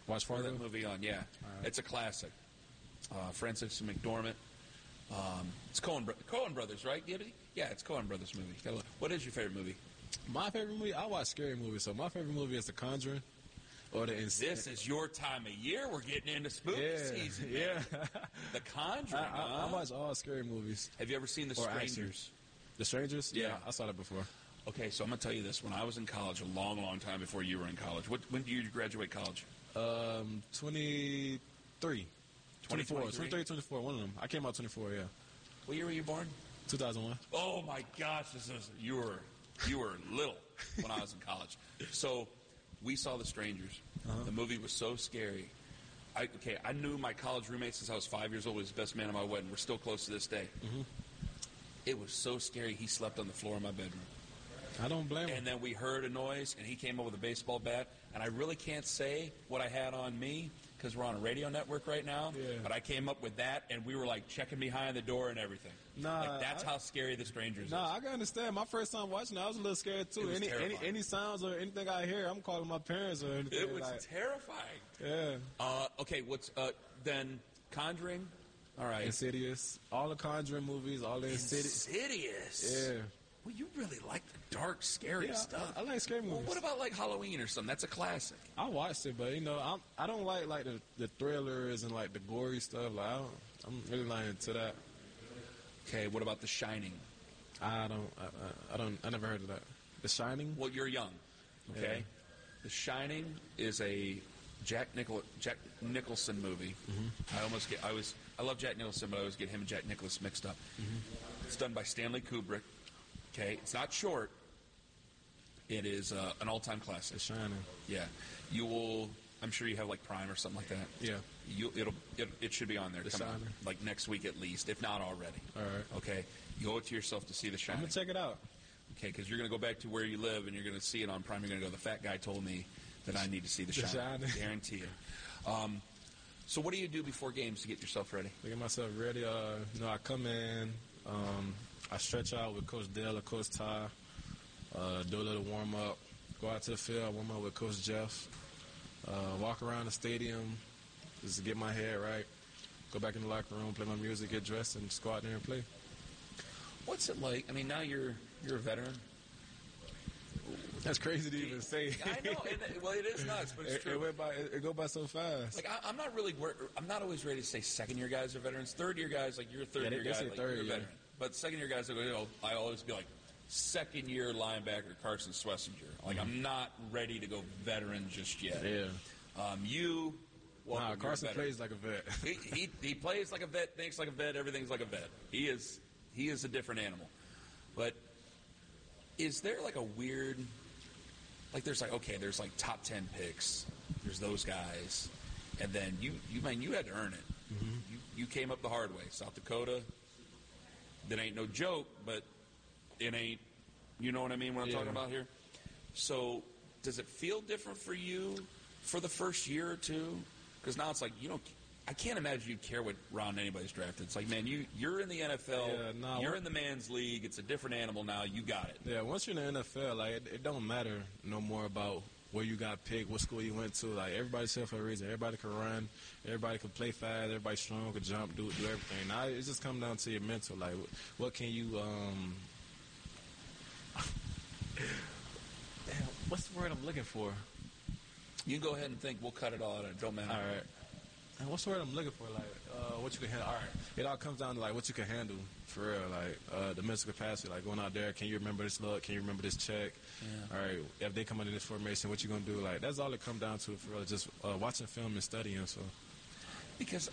Watch Throw Fargo? that movie on, yeah. Right. It's a classic. Francis McDormand. It's Coen Brothers, right? Yeah, it's Coen Brothers movie. What is your favorite movie? My favorite movie, I watch scary movies, so my favorite movie is The Conjuring. Or This is your time of year. We're getting into spooky season. Yeah. The Conjuring. I watch all scary movies. Have you ever seen The Strangers? The Strangers? Yeah. I saw that before. Okay, so I'm going to tell you this. When I was in college, a long, long time before you were in college, when did you graduate college? 23. 24. 24, one of them. I came out 24, yeah. What year were you born? 2001. Oh, my gosh. You were little when I was in college. So we saw The Strangers. The movie was so scary. I knew my college roommate since I was 5 years old. Was the best man at my wedding. We're still close to this day. It was so scary. He slept on the floor of my bedroom. I don't blame him. And then we heard a noise, and he came up with a baseball bat. And I really can't say what I had on me because we're on a radio network right now. Yeah. But I came up with that, and we were like checking behind the door and everything. That's how scary The Strangers is. I can understand. My first time watching it, I was a little scared too. Any sounds or anything I hear, I'm calling my parents or anything. It was terrifying. Yeah. Okay, what's then Conjuring? All right. Insidious. All the Conjuring movies, all the Insidious. Yeah. Well, you really like the dark, scary stuff. I like scary movies. Well, what about like Halloween or something? That's a classic. I watched it, but I don't like the thrillers and like the gory stuff. Like I'm really not into that. Okay, what about The Shining? I never heard of that. The Shining? Well, you're young. Okay. Yeah. The Shining is a Jack Nicholson movie. I love Jack Nicholson, but I always get him and Jack Nicholson mixed up. It's done by Stanley Kubrick. Okay, it's not short. It is an all-time classic. The Shining. Yeah, you will. I'm sure you have like Prime or something like that. Yeah, it should be on there. The coming Shining. out, like next week at least, if not already. All right. Okay, you owe it to yourself to see The Shining. I'm gonna check it out. Okay, because you're gonna go back to where you live and you're gonna see it on Prime. You're gonna go. The fat guy told me that I need to see The Shining. Guarantee it. So what do you do before games to get yourself ready? To get myself ready, I come in, I stretch out with Coach Dale or Coach Ty, do a little warm-up, go out to the field, warm up with Coach Jeff, walk around the stadium, just to get my head right, go back in the locker room, play my music, get dressed, and just go out there and play. What's it like? I mean, now you're a veteran. That's crazy to even say. I know. Well, it is nuts, but it's true. It go by so fast. Like I'm not always ready to say second-year guys are veterans. Third-year guys, like you're a third-year guy, like you're a veteran. But second-year guys, I always be like second-year linebacker Carson Schlesinger. Like I'm not ready to go veteran just yet. Yeah. Carson plays like a vet. he plays like a vet, thinks like a vet, everything's like a vet. He is a different animal. But is there like a weird, like there's like top 10 picks, there's those guys, and then you had to earn it. Mm-hmm. You came up the hard way. South Dakota, that ain't no joke, but it ain't, you know what I mean, what I'm talking about here? So does it feel different for you for the first year or two? Because now it's like, I can't imagine you'd care what round anybody's drafted. It's like, man, you're in the NFL, you're in the man's league, it's a different animal now, you got it. Yeah, once you're in the NFL, like, it don't matter no more about where you got picked, what school you went to. Like, everybody's here for a reason. Everybody can run, everybody can play fast, everybody's strong, can jump, do everything. Now it just comes down to your mental. Like, what can you what's the word I'm looking for? You can go ahead and think. We'll cut it all out. It don't matter. All right. And what's the word I'm looking for? Like, what you can handle. All right. It all comes down to, like, what you can handle, for real. Like, the mental capacity. Like, going out there, can you remember this look? Can you remember this check? Yeah. All right. If they come into this formation, what you going to do? Like, that's all it comes down to, for real. Just watching film and studying, so. Because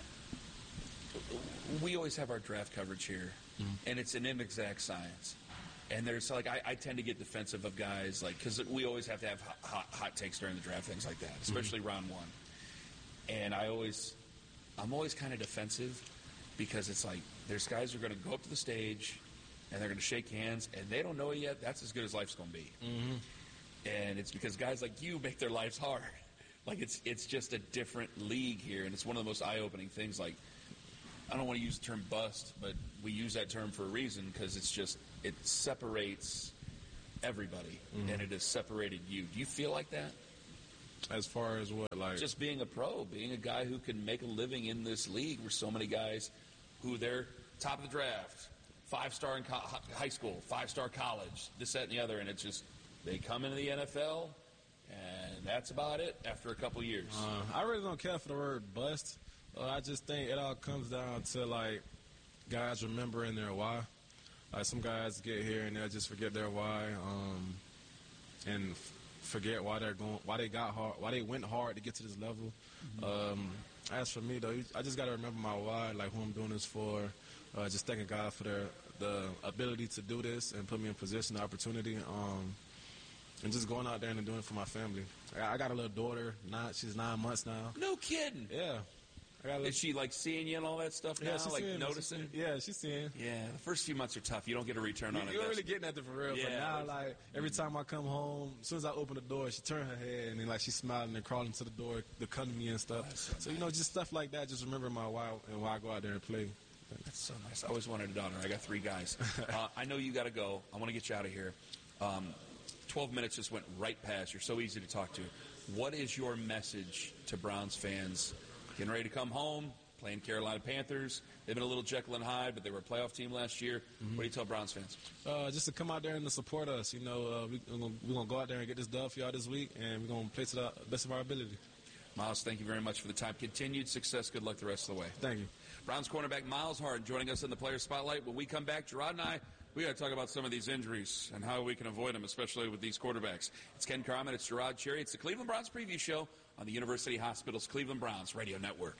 we always have our draft coverage here, and it's an inexact science. And there's, like, I tend to get defensive of guys, like, because we always have to have hot takes during the draft, things like that, especially round one. And I'm always kind of defensive because it's like there's guys who are going to go up to the stage and they're going to shake hands and they don't know it yet. That's as good as life's going to be. Mm-hmm. And it's because guys like you make their lives hard. Like it's just a different league here, and it's one of the most eye-opening things. Like, I don't want to use the term bust, but we use that term for a reason because it separates everybody, and it has separated you. Do you feel like that? As far as what, like? Just being a pro, being a guy who can make a living in this league where so many guys who they're top of the draft, 5-star in high school, 5-star college, this, that, and the other, and it's just they come into the NFL, and that's about it after a couple years. I really don't care for the word bust. I just think it all comes down to, like, guys remembering their why. Like, some guys get here and they'll just forget their why, and forget why they went hard to get to this level. As for me, though, I just got to remember my why, like who I'm doing this for. Just thanking God for the ability to do this and put me in position, the opportunity, and just going out there and doing it for my family. I got a little daughter. She's 9 months now. No kidding. Yeah. Is she, like, seeing you and all that stuff now? She's like, seeing noticing? She's seeing. Yeah, the first few months are tough. You don't get a return on it. You don't really get nothing for real. Yeah. But now, like, every time I come home, as soon as I open the door, she turns her head, and then, like, she's smiling and crawling to the door to come to me and stuff. So, just stuff like that. Just remember my why and why I go out there and play. That's so nice. I always wanted a daughter. I got 3 guys. I know you got to go. I want to get you out of here. 12 minutes just went right past. You're so easy to talk to. What is your message to Browns fans getting ready to come home, playing Carolina Panthers? They've been a little Jekyll and Hyde, but they were a playoff team last year. What do you tell Browns fans? Just to come out there and to support us. We're going to go out there and get this dub for y'all this week, and we're going to play to the best of our ability. Myles, thank you very much for the time. Continued success. Good luck the rest of the way. Thank you. Browns cornerback Myles Harden joining us in the Player Spotlight. When we come back, Gerard and I, we got to talk about some of these injuries and how we can avoid them, especially with these quarterbacks. It's Ken Carman. It's Gerard Cherry. It's the Cleveland Browns preview show on the University Hospital's Cleveland Browns Radio Network.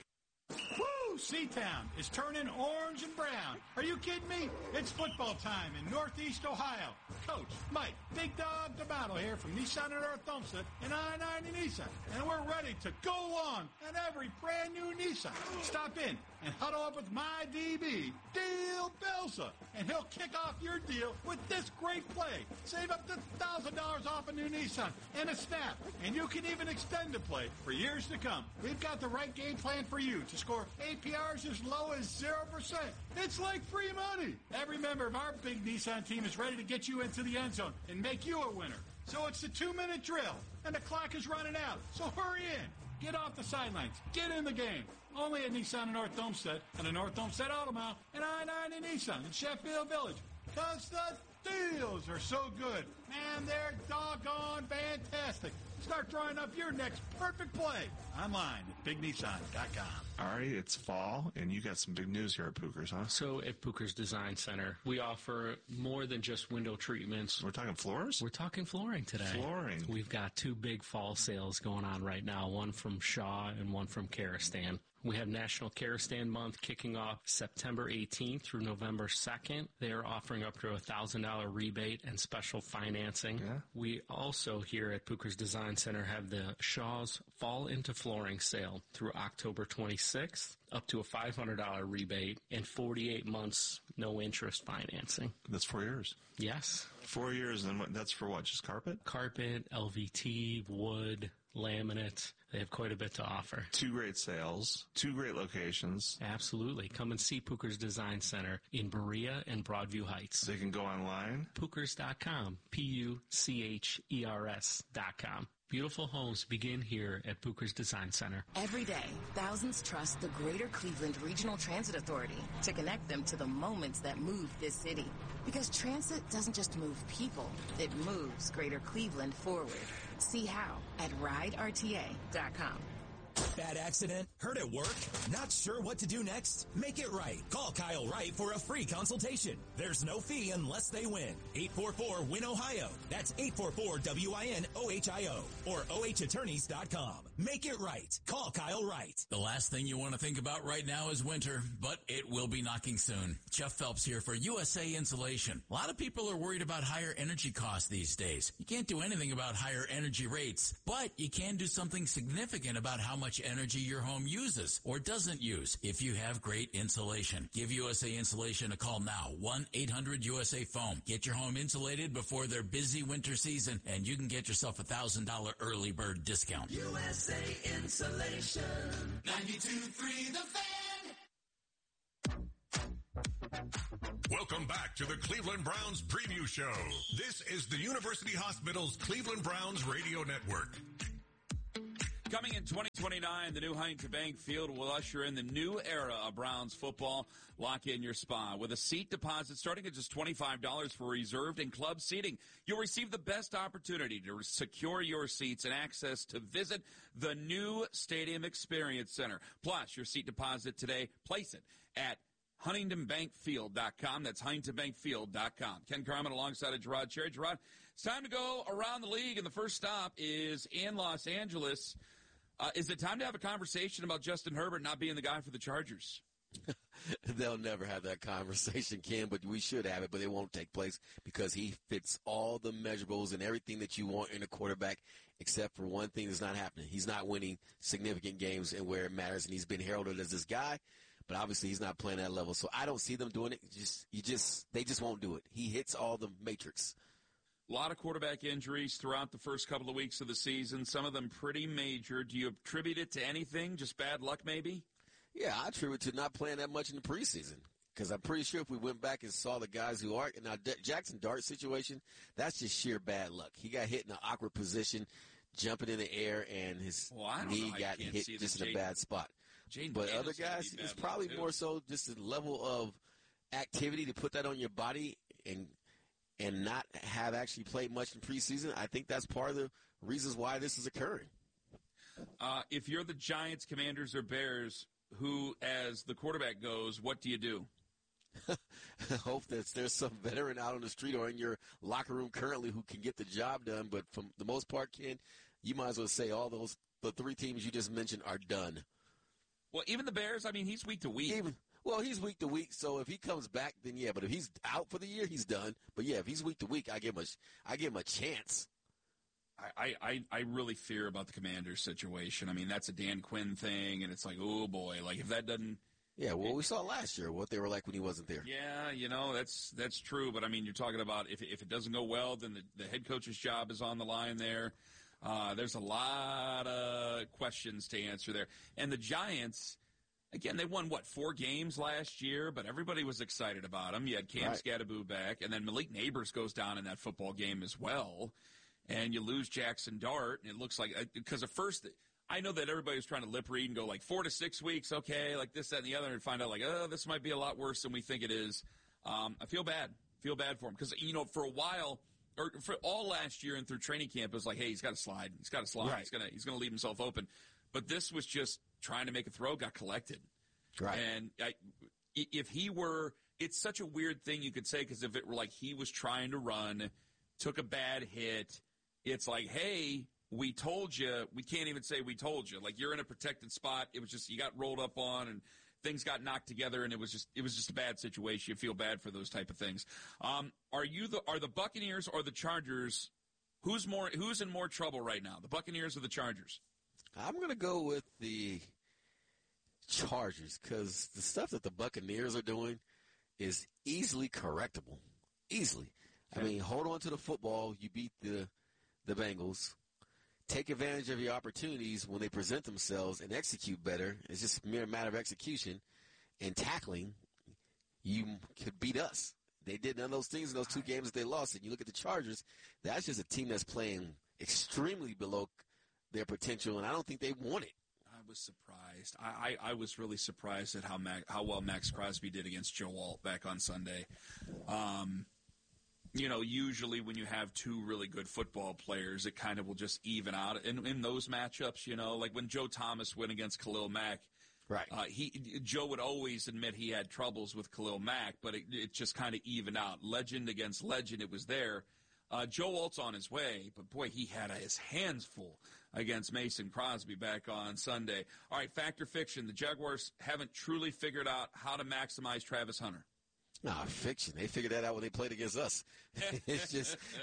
Woo! C-Town is turning orange and brown. Are you kidding me? It's football time in Northeast Ohio. Coach Mike Big Dog DeMatto here from Nissan and North Olmsted and I-90 Nissan. And we're ready to go on in every brand new Nissan. Stop in and huddle up with my DB, Dale Belza, and he'll kick off your deal with this great play. Save up to $1,000 off a new Nissan and a snap, and you can even extend the play for years to come. We've got the right game plan for you to score APRs as low as 0%. It's like free money. Every member of our big Nissan team is ready to get you into the end zone and make you a winner. So it's the 2-minute drill, and the clock is running out. So hurry in. Get off the sidelines. Get in the game. Only at Nissan in North Olmsted and the North Olmsted Auto Mall and I-90 Nissan in Sheffield Village. Because the deals are so good. Man, they're doggone fantastic. Start drawing up your next perfect play online at BigNissan.com. All right, it's fall, and you got some big news here at Pookers, huh? So at Pookers Design Center, we offer more than just window treatments. We're talking floors? We're talking flooring today. Flooring. We've got 2 big fall sales going on right now, one from Shaw and one from Karastan. We have National Karastan Month kicking off September 18th through November 2nd. They are offering up to a $1,000 rebate and special financing. Yeah. We also here at Pookers Design Center have the Shaw's Fall Into Flooring sale through October 26th, up to a $500 rebate and 48 months no interest financing. That's 4 years. Yes. 4 years, and that's for what, just carpet? Carpet, LVT, wood, laminate. They have quite a bit to offer. 2 great sales, 2 great locations. Absolutely. Come and see Pookers Design Center in Berea and Broadview Heights. They can go online. Pookers.com. Puchers.com. Beautiful homes begin here at Pookers Design Center. Every day, thousands trust the Greater Cleveland Regional Transit Authority to connect them to the moments that move this city. Because transit doesn't just move people, it moves Greater Cleveland forward. See how at riderta.com. Bad accident? Hurt at work? Not sure what to do next? Make it right. Call Kyle Wright for a free consultation. There's no fee unless they win. 844-WIN-OHIO. That's 844-WIN-OHIO. Or OHattorneys.com. Make it right. Call Kyle Wright. The last thing you want to think about right now is winter, but it will be knocking soon. Jeff Phelps here for USA Insulation. A lot of people are worried about higher energy costs these days. You can't do anything about higher energy rates, but you can do something significant about how much energy your home uses or doesn't use if you have great insulation. Give USA Insulation a call now. 1-800-USA-FOAM. Get your home insulated before their busy winter season, and you can get yourself a $1,000 early bird discount. USA Insulation. 92.3 The Fan. Welcome back to the Cleveland Browns Preview Show. This is the University Hospital's Cleveland Browns Radio Network. Coming in 2029, the new Huntington Bank Field will usher in the new era of Browns football. Lock in your spot. With a seat deposit starting at just $25 for reserved and club seating, you'll receive the best opportunity to secure your seats and access to visit the new Stadium Experience Center. Plus, your seat deposit today, place it at HuntingtonBankField.com. That's HuntingtonBankField.com. Ken Carman alongside of Gerard Cherry. Gerard, it's time to go around the league, and the first stop is in Los Angeles. Is it time to have a conversation about Justin Herbert not being the guy for the Chargers? They'll never have that conversation, Ken, but we should have it, but it won't take place because he fits all the measurables and everything that you want in a quarterback, except for one thing that's not happening. He's not winning significant games and where it matters, and he's been heralded as this guy, but obviously he's not playing at that level. So I don't see them doing it. They just won't do it. He hits all the matrix. A lot of quarterback injuries throughout the first couple of weeks of the season, some of them pretty major. Do you attribute it to anything, just bad luck maybe? Yeah, I attribute it to not playing that much in the preseason because I'm pretty sure if we went back and saw the guys who are – now, Jackson Dart situation, that's just sheer bad luck. He got hit in an awkward position, jumping in the air, and his knee got hit just in a bad spot. But other guys, it's probably more so just the level of activity to put that on your body and not have actually played much in preseason. I think that's part of the reasons why this is occurring. If you're the Giants, Commanders, or Bears, who, as the quarterback goes, what do you do? Hope that there's some veteran out on the street or in your locker room currently who can get the job done. But for the most part, Ken, you might as well say the three teams you just mentioned are done. Well, even the Bears, I mean, he's week to week. He's week to week, so if he comes back, then yeah. But if he's out for the year, he's done. But yeah, if he's week to week, I give him a chance. I really fear about the Commanders situation. I mean, that's a Dan Quinn thing, and it's like, oh boy, like if that doesn't. Yeah, well, we saw last year what they were like when he wasn't there. Yeah, that's true. But I mean, you're talking about if it doesn't go well, then the head coach's job is on the line there. There's a lot of questions to answer there, and the Giants. Again, they won, 4 games last year, but everybody was excited about them. You had Cam Scatteraboo back, and then Malik Neighbors goes down in that football game as well, and you lose Jackson Dart, and it looks like – because at first, I know that everybody was trying to lip read and go 4 to 6 weeks, okay, like this, that, and the other, and find out this might be a lot worse than we think it is. I feel bad for him because, for a while – or for all last year and through training camp, it was like, hey, he's got to slide. Right. He's gonna leave himself open. But this was just trying to make a throw, got collected. Right. And if he were, it's such a weird thing you could say because if it were like he was trying to run, took a bad hit, it's like, hey, we told you. We can't even say we told you. Like you're in a protected spot. It was just you got rolled up on and things got knocked together, and it was just a bad situation. You feel bad for those type of things. Are the Buccaneers or the Chargers? Who's in more trouble right now? The Buccaneers or the Chargers? I'm going to go with the Chargers because the stuff that the Buccaneers are doing is easily correctable. Easily. Okay. I mean, hold on to the football. You beat the Bengals. Take advantage of your opportunities when they present themselves and execute better. It's just a mere matter of execution and tackling. You could beat us. They did none of those things in those 2 games that they lost. And you look at the Chargers, that's just a team that's playing extremely below their potential, and I don't think they want it. I was surprised. I was really surprised at how well Max Crosby did against Joe Alt back on Sunday. Usually when you have 2 really good football players, it kind of will just even out. In those matchups, like when Joe Thomas went against Khalil Mack, right? Joe would always admit he had troubles with Khalil Mack, but it just kind of even out. Legend against legend, it was there. Joe Alt's on his way, but boy, he had his hands full against Mason Crosby back on Sunday. All right, fact or fiction, the Jaguars haven't truly figured out how to maximize Travis Hunter. No, fiction. They figured that out when they played against us. It's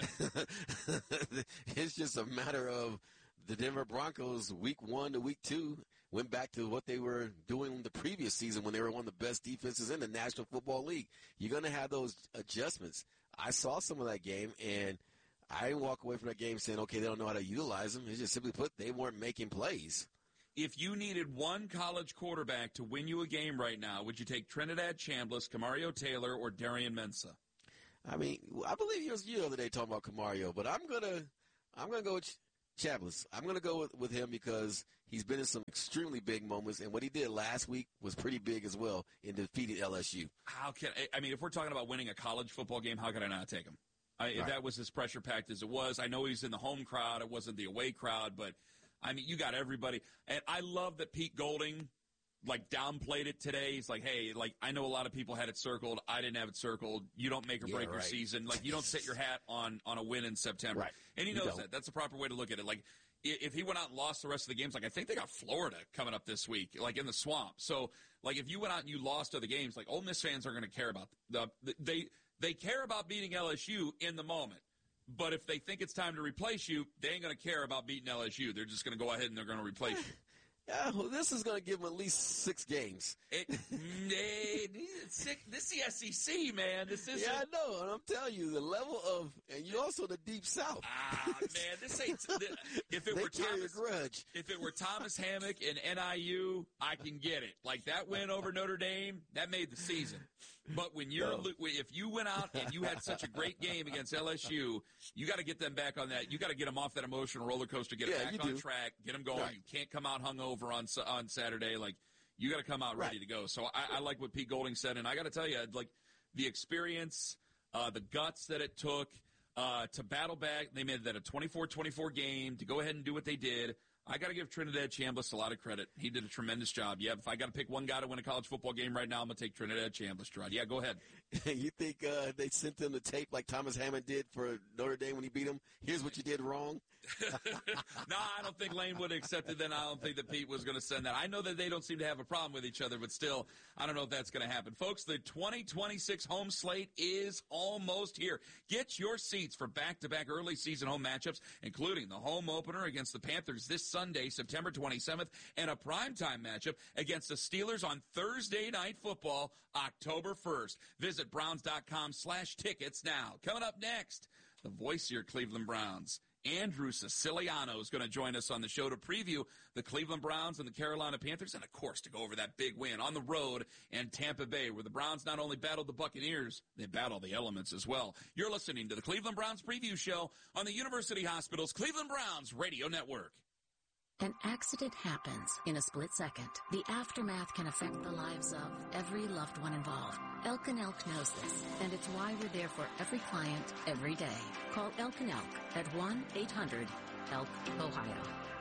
just a matter of the Denver Broncos week 1 to week 2 went back to what they were doing the previous season when they were one of the best defenses in the National Football League. You're going to have those adjustments. I saw some of that game, and I didn't walk away from that game saying, okay, they don't know how to utilize them. It's just simply put, they weren't making plays. If you needed one college quarterback to win you a game right now, would you take Trinidad Chambliss, Camario Taylor, or Darian Mensah? I mean, I believe you the other day talking about Camario, but I'm gonna go with Chambliss. I'm going to go with him because he's been in some extremely big moments, and what he did last week was pretty big as well in defeating LSU. How can I mean, if we're talking about winning a college football game, how could I not take him? If that was as pressure-packed as it was. I know he's in the home crowd. It wasn't the away crowd, but, I mean, you got everybody. And I love that Pete Golding, downplayed it today. He's like, hey, I know a lot of people had it circled. I didn't have it circled. You don't make or break your season. You don't set your hat on a win in September. Right. And he knows that. That's the proper way to look at it. If he went out and lost the rest of the games, I think they got Florida coming up this week, in the swamp. So, if you went out and you lost other games, Ole Miss fans are going to care about they care about beating LSU in the moment. But if they think it's time to replace you, they ain't going to care about beating LSU. They're just going to go ahead and they're going to replace you. Yeah, well, this is going to give them at least 6 games. This is the SEC, man. This is. Yeah, I know, and I'm telling you, the level of, and you also the Deep South. Man, this ain't. If it were Thomas Hammock and NIU, I can get it. That win over Notre Dame, that made the season. But if you went out and you had such a great game against LSU, you got to get them back on that. You got to get them off that emotional roller coaster, get them back on track, get them going. Right. You can't come out hungover on Saturday. You got to come out ready to go. So I like what Pete Golding said, and I got to tell you, the experience, the guts that it took to battle back. They made that a 24-24 game to go ahead and do what they did. I got to give Trinidad Chambliss a lot of credit. He did a tremendous job. Yeah, if I got to pick one guy to win a college football game right now, I'm going to take Trinidad Chambliss, Gerard. Yeah, go ahead. You think they sent them the tape like Thomas Hammond did for Notre Dame when he beat him? Here's what you did wrong. No, I don't think Lane would have accepted that. I don't think that Pete was going to send that. I know that they don't seem to have a problem with each other, but still, I don't know if that's going to happen. Folks, the 2026 home slate is almost here. Get your seats for back-to-back early season home matchups, including the home opener against the Panthers this Sunday, September 27th, and a primetime matchup against the Steelers on Thursday Night Football, October 1st. Visit Browns.com/tickets now. Coming up next, the voice of your Cleveland Browns, Andrew Siciliano, is going to join us on the show to preview the Cleveland Browns and the Carolina Panthers, and, of course, to go over that big win on the road in Tampa Bay, where the Browns not only battled the Buccaneers, they battled the elements as well. You're listening to the Cleveland Browns Preview Show on the University Hospital's Cleveland Browns Radio Network. An accident happens in a split second. The aftermath can affect the lives of every loved one involved. Elk & Elk knows this, and it's why we're there for every client, every day. Call Elk & Elk at 1-800-ELK-OHIO.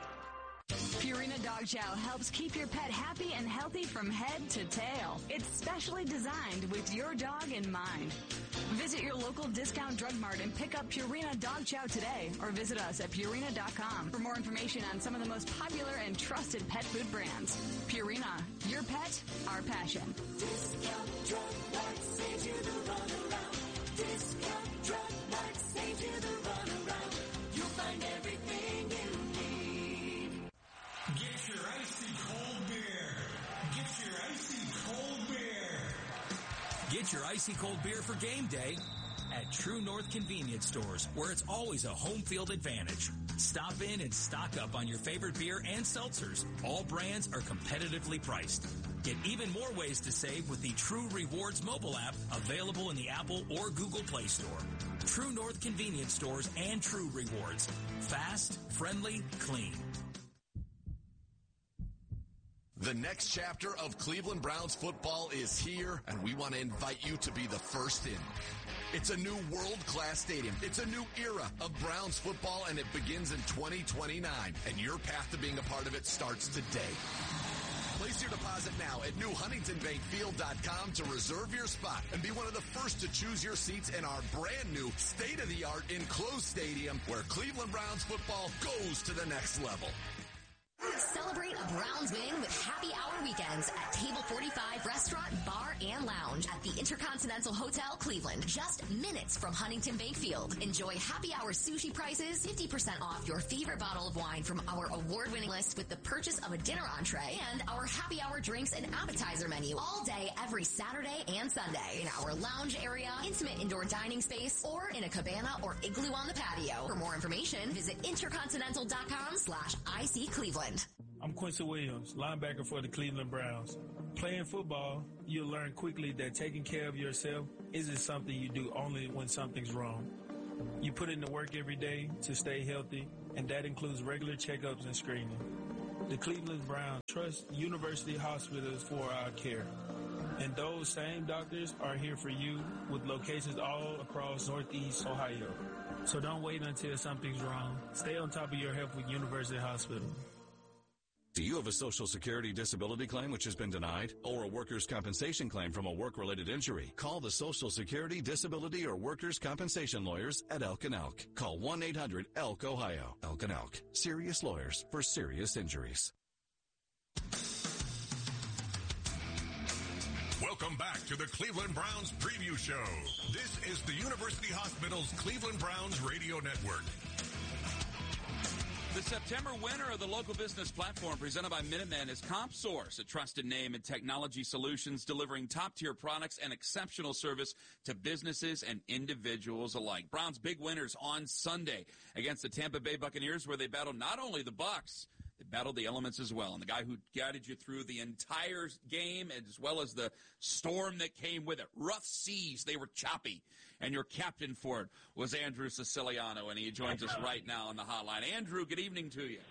Purina Dog Chow helps keep your pet happy and healthy from head to tail. It's specially designed with your dog in mind. Visit your local discount drug mart and pick up Purina Dog Chow today, or visit us at Purina.com for more information on some of the most popular and trusted pet food brands. Purina, your pet, our passion. Discount Drug Mart saves you the runaround. Discount Drug Mart saves you the runaround. You'll find everything you need. Get your icy cold beer. Get your icy cold beer. Get your icy cold beer for game day at True North Convenience Stores, where it's always a home field advantage. Stop in and stock up on your favorite beer and seltzers. All brands are competitively priced. Get even more ways to save with the True Rewards mobile app, available in the Apple or Google Play Store. True North Convenience Stores and True Rewards. Fast, friendly, clean. The next chapter of Cleveland Browns football is here, and we want to invite you to be the first in. It's a new world-class stadium. It's a new era of Browns football, and it begins in 2029. And your path to being a part of it starts today. Place your deposit now at newhuntingtonbankfield.com to reserve your spot and be one of the first to choose your seats in our brand new state-of-the-art enclosed stadium where Cleveland Browns football goes to the next level. Celebrate a Browns win with happy hour weekends at Table 45 Restaurant, Bar, and Lounge at the Intercontinental Hotel, Cleveland. Just minutes from Huntington Bank Field. Enjoy happy hour sushi prices, 50% off your favorite bottle of wine from our award-winning list with the purchase of a dinner entree, and our happy hour drinks and appetizer menu all day, every Saturday and Sunday. In our lounge area, intimate indoor dining space, or in a cabana or igloo on the patio. For more information, visit intercontinental.com/ICCleveland. I'm Quincy Williams, linebacker for the Cleveland Browns. Playing football, you'll learn quickly that taking care of yourself isn't something you do only when something's wrong. You put in the work every day to stay healthy and that includes regular checkups and screening. The Cleveland Browns trust university hospitals for our care. And those same doctors are here for you with locations all across Northeast Ohio. So don't wait until something's wrong. Stay on top of your health with University Hospital. Do you have a Social Security disability claim which has been denied? Or a workers' compensation claim from a work-related injury? Call the Social Security, Disability, or Workers' Compensation Lawyers at Elk & Elk. Call 1-800-ELK, Ohio. Elk & Elk. Serious lawyers for serious injuries. Welcome back to the Cleveland Browns Preview Show. This is the University Hospital's Cleveland Browns Radio Network. The September winner of the local business platform presented by Minutemen is CompSource, a trusted name in technology solutions delivering top-tier products and exceptional service to businesses and individuals alike. Browns' big winners on Sunday against the Tampa Bay Buccaneers, where they battled not only the Bucs, they battled the elements as well. And the guy who guided you through the entire game as well as the storm that came with it. Rough seas, they were choppy. And your captain for it was Andrew Siciliano, and he joins us right now on the hotline. Andrew, good evening to you.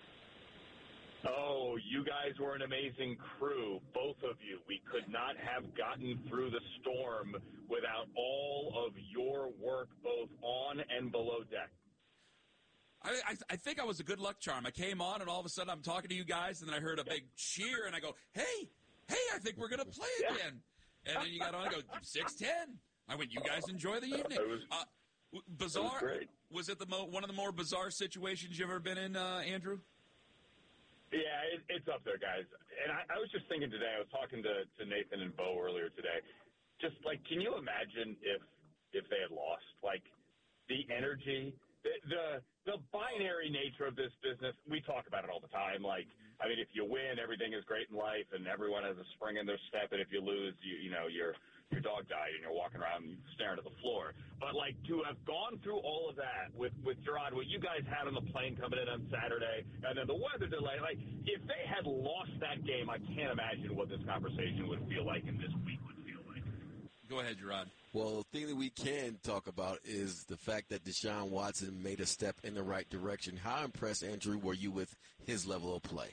Oh, you guys were an amazing crew, both of you. We could not have gotten through the storm without all of your work, both on and below deck. I think I was a good luck charm. I came on, and all of a sudden I'm talking to you guys, and then I heard a big cheer, and I go, hey, I think we're going to play again. And then you got on and go, 6-10. I went, you guys enjoy the evening. Bizarre. Was it one of the more bizarre situations you've ever been in, Andrew? Yeah, it's up there, guys. And I was just thinking today, I was talking to Nathan and Bo earlier today. Just, like, can you imagine if they had lost? Like, the energy, the binary nature of this business, we talk about it all the time. Like, I mean, if you win, everything is great in life, and everyone has a spring in their step, and if you lose, you know, your dog died, and you're walking around staring at the floor. But, like, to have gone through all of that with Gerard, what you guys had on the plane coming in on Saturday, and then the weather delay, like, if they had lost that game, I can't imagine what this conversation would feel like and this week would feel like. Go ahead, Gerard. Well, the thing that we can talk about is the fact that Deshaun Watson made a step in the right direction. How impressed, Andrew, were you with his level of play?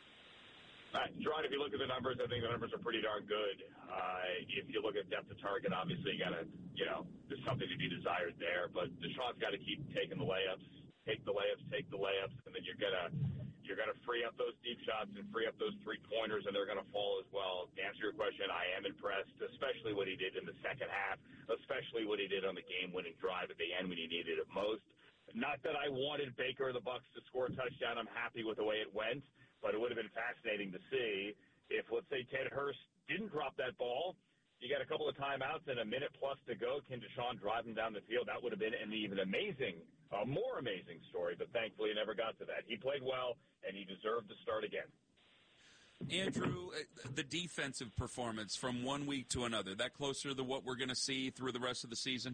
Gerard, if you look at the numbers, I think the numbers are pretty darn good. If you look at depth of target, obviously you got to, there's something to be desired there. But Deshaun's got to keep taking the layups, take the layups, and then you're gonna free up those deep shots and free up those 3-pointers, and they're gonna fall as well. To answer your question, I am impressed, especially what he did in the second half, especially what he did on the game-winning drive at the end when he needed it most. Not that I wanted Baker or the Bucs to score a touchdown. I'm happy with the way it went, but it would have been fascinating to see if, let's say, Ted Hurst didn't drop that ball. You got a couple of timeouts and a minute plus to go. Can Deshaun drive him down the field? That would have been an even more amazing story, but thankfully he never got to that. He played well, and he deserved to start again. Andrew, the defensive performance from one week to another, that closer to what we're going to see through the rest of the season?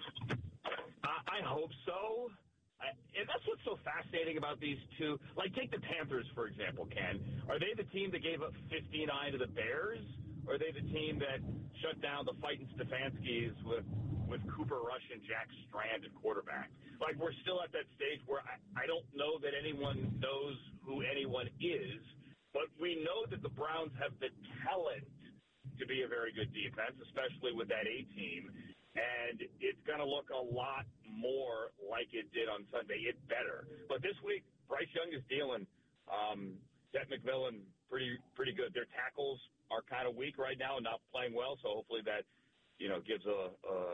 I hope so. And that's what's so fascinating about these two. Like, take the Panthers, for example, Ken. Are they the team that gave up 59 to the Bears? Or are they the team that shut down the fighting Stefanskis with Cooper Rush and Jack Strand at quarterback? Like, we're still at that stage where I don't know that anyone knows who anyone is, but we know that the Browns have the talent to be a very good defense, especially with that A-team. And it's going to look a lot more like it did on Sunday. It better. But this week, Bryce Young is dealing. Seth McMillan, pretty good. Their tackles are kind of weak right now and not playing well, so hopefully that, gives the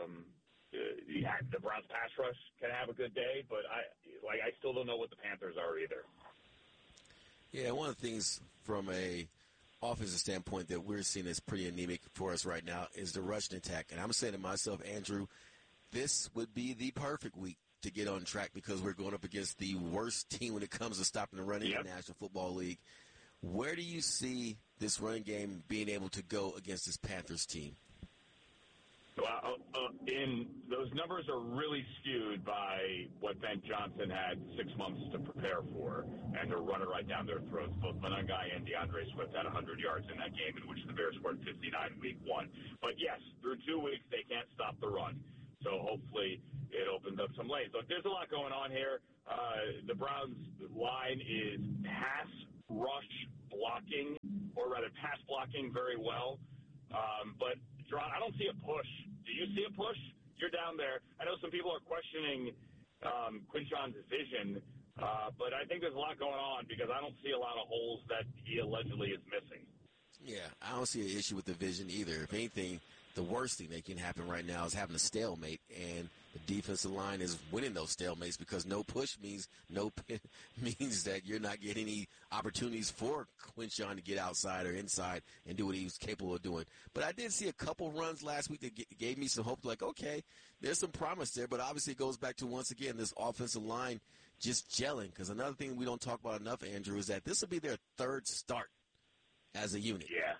Browns pass rush can have a good day. But I still don't know what the Panthers are either. Yeah, one of the things from a offensive standpoint that we're seeing is pretty anemic for us right now is the rushing attack. And I'm saying to myself, Andrew, this would be the perfect week to get on track because we're going up against the worst team when it comes to stopping the running in the National Football League. Where do you see this running game being able to go against this Panthers team? Well, those numbers are really skewed by what Ben Johnson had 6 months to prepare for, and they're running right down their throats. Both Monangai and DeAndre Swift had 100 yards in that game, in which the Bears scored 59 in week 1. But yes, through 2 weeks, they can't stop the run. So hopefully it opens up some lanes. Look, there's a lot going on here. The Browns line is pass rush blocking, or rather pass blocking very well. But, John, I don't see a push. Do you see a push? You're down there. I know some people are questioning Quinshon's vision, but I think there's a lot going on because I don't see a lot of holes that he allegedly is missing. Yeah, I don't see an issue with the vision either. If anything, the worst thing that can happen right now is having a stalemate, and the defensive line is winning those stalemates because no push means means that you're not getting any opportunities for Quinshon to get outside or inside and do what he was capable of doing. But I did see a couple runs last week that gave me some hope, like, okay, there's some promise there, but obviously it goes back to, once again, this offensive line just gelling, because another thing we don't talk about enough, Andrew, is that this will be their third start as a unit. Yeah.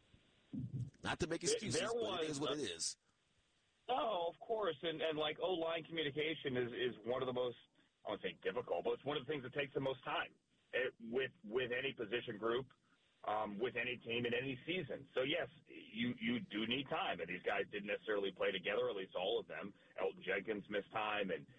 Not to make excuses, but it is what it is. Oh, of course. And like O-line communication is one of the most, I won't say difficult, but it's one of the things that takes the most time with any position group, with any team in any season. So, yes, you do need time. And these guys didn't necessarily play together, at least all of them. Elton Jenkins missed time, and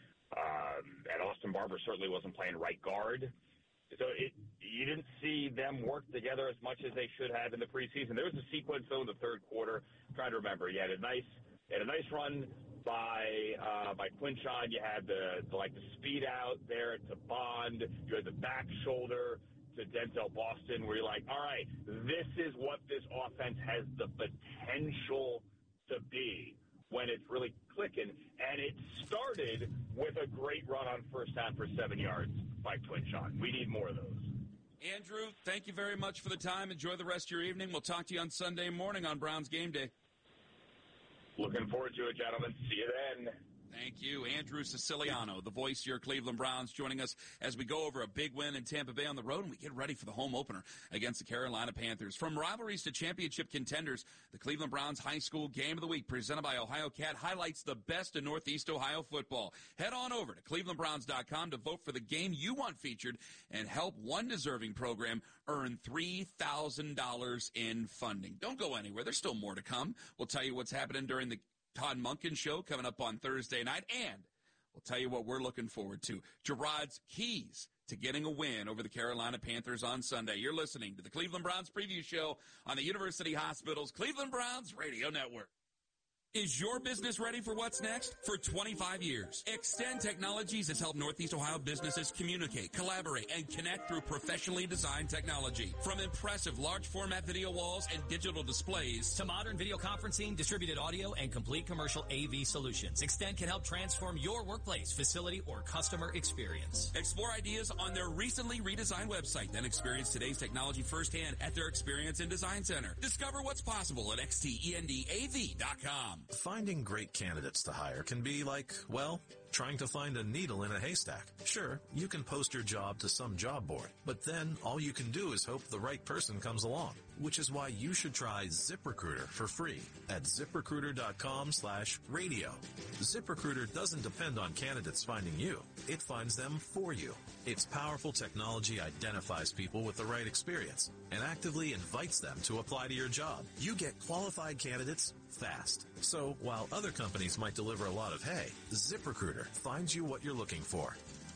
Austin Barber certainly wasn't playing right guard. So you didn't see them work together as much as they should have in the preseason. There was a sequence, though, in the third quarter. I'm trying to remember. You had a nice run by Quinshon. You had the speed out there to Bond. You had the back shoulder to Denzel Boston, where you're like, all right, this is what this offense has the potential to be when it's really clicking. And it started with a great run on first down for 7 yards by Quinshon. We need more of those. Andrew, thank you very much for the time. Enjoy the rest of your evening. We'll talk to you on Sunday morning on Browns Game Day. Looking forward to it, gentlemen. See you then. Thank you. Andrew Siciliano, the voice of your Cleveland Browns, joining us as we go over a big win in Tampa Bay on the road, and we get ready for the home opener against the Carolina Panthers. From rivalries to championship contenders, the Cleveland Browns High School Game of the Week, presented by Ohio Cat, highlights the best in Northeast Ohio football. Head on over to clevelandbrowns.com to vote for the game you want featured and help one deserving program earn $3,000 in funding. Don't go anywhere. There's still more to come. We'll tell you what's happening during the Todd Monken Show coming up on Thursday night, and we'll tell you what we're looking forward to. Gerard's keys to getting a win over the Carolina Panthers on Sunday. You're listening to the Cleveland Browns Preview Show on the University Hospital's Cleveland Browns Radio Network. Is your business ready for what's next? For 25 years, Extend Technologies has helped Northeast Ohio businesses communicate, collaborate, and connect through professionally designed technology. From impressive large format video walls and digital displays to modern video conferencing, distributed audio, and complete commercial AV solutions, Extend can help transform your workplace, facility, or customer experience. Explore ideas on their recently redesigned website, then experience today's technology firsthand at their Experience and Design Center. Discover what's possible at xtendav.com. Finding great candidates to hire can be like, well, trying to find a needle in a haystack. Sure, you can post your job to some job board, but then all you can do is hope the right person comes along, which is why you should try ZipRecruiter for free at ZipRecruiter.com/radio. ZipRecruiter doesn't depend on candidates finding you. It finds them for you. Its powerful technology identifies people with the right experience and actively invites them to apply to your job. You get qualified candidates fast. So while other companies might deliver a lot of hay, ZipRecruiter finds you what you're looking for.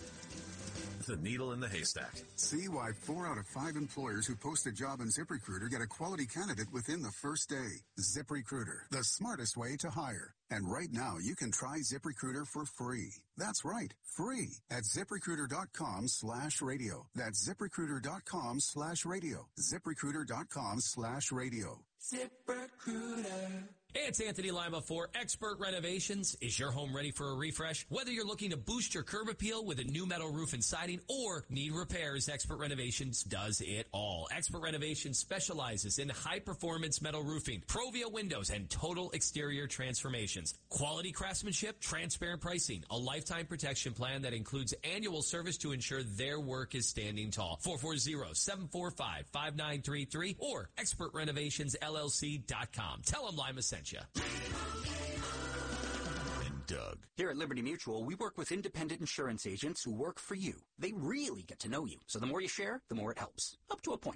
The needle in the haystack. See why 4 out of 5 employers who post a job in ZipRecruiter get a quality candidate within the first day. ZipRecruiter, the smartest way to hire. And right now, you can try ZipRecruiter for free. That's right, free at ZipRecruiter.com/radio. That's ZipRecruiter.com/radio. ZipRecruiter.com/radio. ZipRecruiter. Hey, it's Anthony Lima for Expert Renovations. Is your home ready for a refresh? Whether you're looking to boost your curb appeal with a new metal roof and siding or need repairs, Expert Renovations does it all. Expert Renovations specializes in high-performance metal roofing, Provia windows, and total exterior transformations. Quality craftsmanship, transparent pricing, a lifetime protection plan that includes annual service to ensure their work is standing tall. 440-745-5933 or expertrenovationsllc.com. Tell them Lima sent you. And Doug. Here at Liberty Mutual, we work with independent insurance agents who work for you. They really get to know you. So the more you share, the more it helps. Up to a point.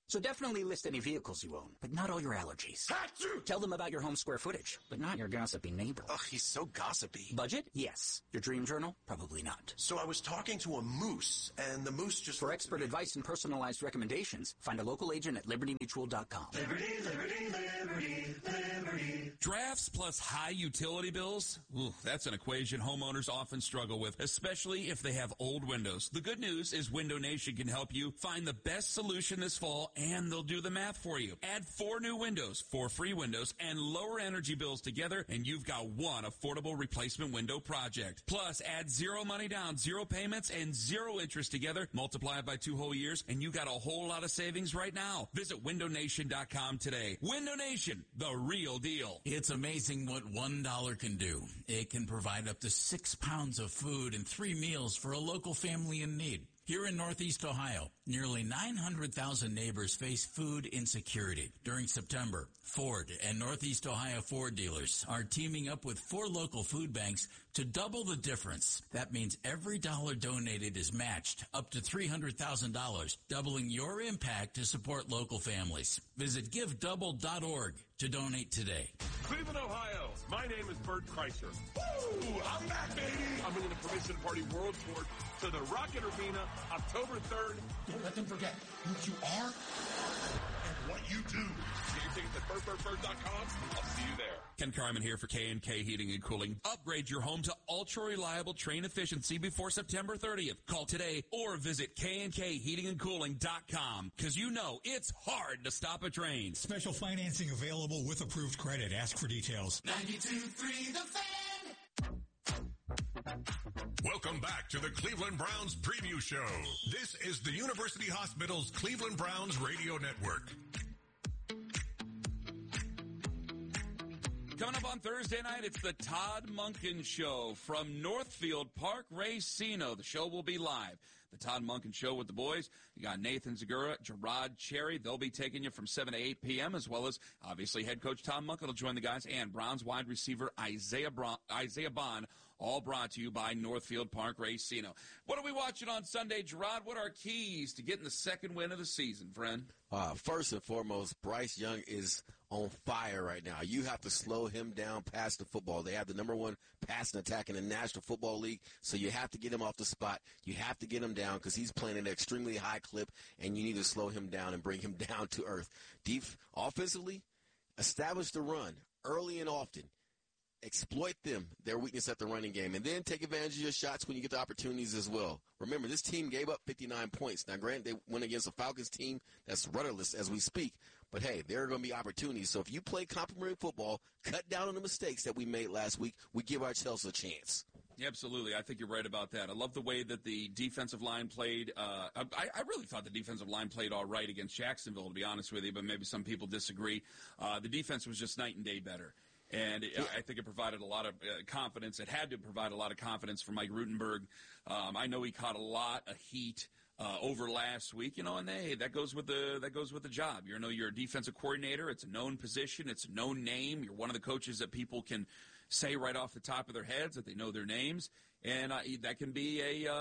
So definitely list any vehicles you own, but not all your allergies. Tell them about your home square footage, but not your gossipy neighbor. Ugh, he's so gossipy. Budget? Yes. Your dream journal? Probably not. So I was talking to a moose, and the moose just... For expert advice and personalized recommendations, find a local agent at libertymutual.com. Liberty, liberty, liberty, liberty. Drafts plus high utility bills? Ooh, that's an equation homeowners often struggle with, especially if they have old windows. The good news is Window Nation can help you find the best solution this fall, and they'll do the math for you. Add 4 new windows, 4 free windows, and lower energy bills together, and you've got one affordable replacement window project. Plus, add 0 money down, 0 payments, and 0 interest together. Multiply it by 2 whole years, and you got a whole lot of savings right now. Visit windownation.com today. Window Nation, the real deal. It's amazing what $1 can do. It can provide up to 6 pounds of food and 3 meals for a local family in need. Here in Northeast Ohio, nearly 900,000 neighbors face food insecurity. During September, Ford and Northeast Ohio Ford dealers are teaming up with 4 local food banks to double the difference. That means every dollar donated is matched up to $300,000, doubling your impact to support local families. Visit givedouble.org to donate today. Cleveland, Ohio. My name is Bert Kreischer. Woo! I'm back, baby! I'm bringing the Permission Party World Tour to the Rocket Arena October 3rd. Don't let them forget who you are and what you do. Get your tickets at BertBertBert.com. I'll see you there. Ken Carman here for K&K Heating and Cooling. Upgrade your home to ultra-reliable train efficiency before September 30th. Call today or visit KNKHeatingandCooling.com because you know it's hard to stop a train. Special financing available with approved credit. Ask for details. 92.3 The Fan. Welcome back to the Cleveland Browns Preview Show. This is the University Hospital's Cleveland Browns Radio Network. Coming up on Thursday night, it's the Todd Monken Show from Northfield Park Racino. The show will be live. The Todd Monken Show with the boys. You got Nathan Zagura, Gerard Cherry. They'll be taking you from 7 to 8 p.m., as well as, obviously, head coach Tom Monken will join the guys, and Browns wide receiver Isaiah Bond, all brought to you by Northfield Park Racino. What are we watching on Sunday, Gerard? What are keys to getting the second win of the season, friend? First and foremost, Bryce Young is on fire right now. You have to slow him down past the football. They have the number 1 passing attack in the National Football League, so you have to get him off the spot. You have to get him down because he's playing at an extremely high clip, and you need to slow him down and bring him down to earth. Offensively, establish the run early and often. Exploit their weakness at the running game, and then take advantage of your shots when you get the opportunities as well. Remember, this team gave up 59 points. Now, granted, they went against a Falcons team that's rudderless as we speak, but hey, there are going to be opportunities. So if you play complimentary football, cut down on the mistakes that we made last week, we give ourselves a chance. Absolutely. I think you're right about that. I love the way that the defensive line played. I really thought the defensive line played all right against Jacksonville, to be honest with you, but maybe some people disagree. The defense was just night and day better. And I think it provided a lot of confidence. It had to provide a lot of confidence for Mike Rutenberg. I know he caught a lot of heat over last week, and hey, that goes with the job. You're a defensive coordinator. It's a known position. It's a known name. You're one of the coaches that people can say right off the top of their heads that they know their names. And that can be